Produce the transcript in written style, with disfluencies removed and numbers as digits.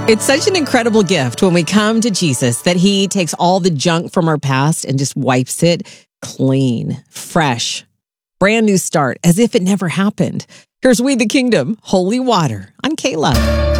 It's such an incredible gift when we come to Jesus that he takes all the junk from our past and just wipes it clean, fresh, brand new start, as if it never happened. Here's We the Kingdom, Holy Water on K-Love.